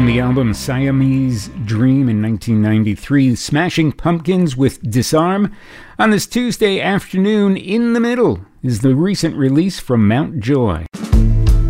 From the album Siamese Dream in 1993, Smashing Pumpkins with Disarm. On this Tuesday afternoon, In the Middle is the recent release from Mount Joy.